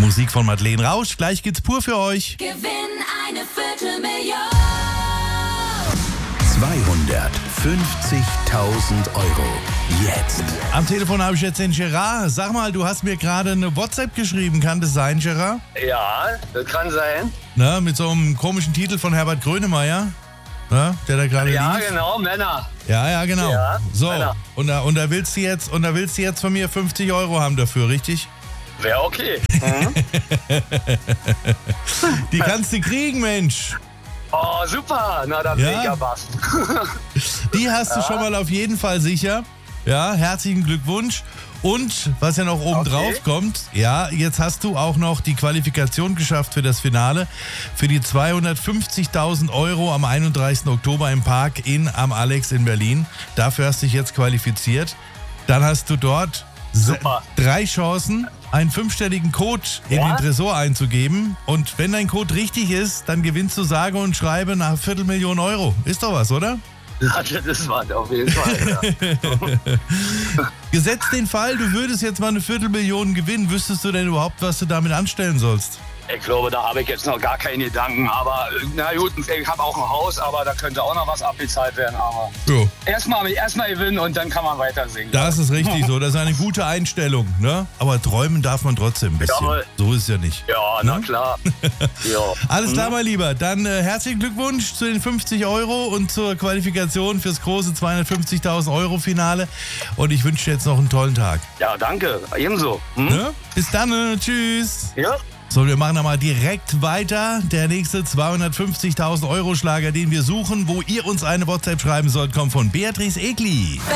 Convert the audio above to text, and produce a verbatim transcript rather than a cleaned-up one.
Musik von Madeleine Rausch. Gleich geht's pur für euch. Gewinn eine Viertelmillion. zweihundertfünfzigtausend Euro. Jetzt. Am Telefon habe ich jetzt den Gerard. Sag mal, du hast mir gerade eine WhatsApp geschrieben. Kann das sein, Gerard? Ja, das kann sein. Na, mit so einem komischen Titel von Herbert Grönemeyer. Na, der da gerade Ja, lief. genau, Männer. Ja, ja, genau. Ja, so, Männer. und da, und da willst du jetzt, und da willst du jetzt von mir fünfzig Euro haben dafür, richtig? Wäre okay. Mhm. Die kannst du kriegen, Mensch. Oh, super. Na, da Ja. bin ich ja was. Die hast du schon mal auf jeden Fall sicher. Ja, herzlichen Glückwunsch. Und was ja noch oben Okay. drauf kommt, ja, jetzt hast du auch noch die Qualifikation geschafft für das Finale, für die zweihundertfünfzigtausend Euro am einunddreißigsten Oktober im Park in am Alex in Berlin. Dafür hast du dich jetzt qualifiziert. Dann hast du dort se- Super. drei Chancen, einen fünfstelligen Code in Ja? den Tresor einzugeben. Und wenn dein Code richtig ist, dann gewinnst du sage und schreibe nach Viertelmillion Euro. Ist doch was, oder? Ja, das ist was, auf jeden Fall. Ja. Gesetzt den Fall, du würdest jetzt mal eine Viertelmillion gewinnen, wüsstest du denn überhaupt, was du damit anstellen sollst? Ich glaube, da habe ich jetzt noch gar keine Gedanken. Aber na gut, ich habe auch ein Haus, aber da könnte auch noch was abbezahlt werden. Aber Jo. erstmal erstmal gewinnen und dann kann man weiter singen. Das ist richtig so, das ist eine gute Einstellung, ne? Aber träumen darf man trotzdem ein bisschen. Jawohl. So ist es ja nicht. Ja, na Ne? klar. Ja. Alles klar, mein Lieber. Dann äh, herzlichen Glückwunsch zu den fünfzig Euro und zur Qualifikation fürs große zweihundertfünfzigtausend Euro Finale. Und ich wünsche dir jetzt noch einen tollen Tag. Ja, danke. Ebenso. Hm? Ne? Bis dann, äh, tschüss. Ja. So, wir machen aber direkt weiter. Der nächste zweihundertfünfzigtausend Euro Schlager, den wir suchen, wo ihr uns eine WhatsApp schreiben sollt, kommt von Beatrice Egli.